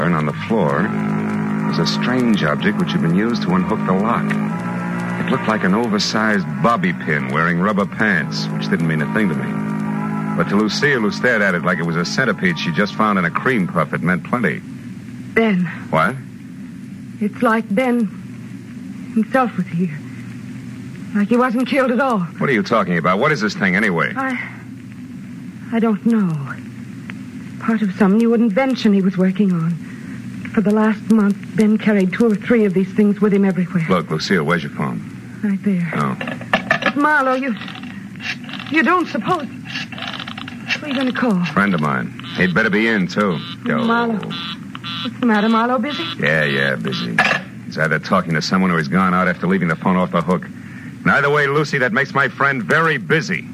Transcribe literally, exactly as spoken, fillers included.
And on the floor was a strange object which had been used to unhook the lock. It looked like an oversized bobby pin wearing rubber pants, which didn't mean a thing to me. But to Lucille, who stared at it like it was a centipede she just found in a cream puff, it meant plenty. Ben. What? It's like Ben himself was here. Like he wasn't killed at all. What are you talking about? What is this thing, anyway? I... I don't know. Part of some new invention he was working on. For the last month, Ben carried two or three of these things with him everywhere. Look, Lucille, where's your phone? Right there. Oh. But Marlowe, you... You don't suppose... Who are you going to call? Friend of mine. He'd better be in, too. Go. Marlowe. What's the matter, Marlowe? Busy? Yeah, yeah, busy. He's either talking to someone or he's gone out after leaving the phone off the hook. And either way, Lucy, that makes my friend very busy.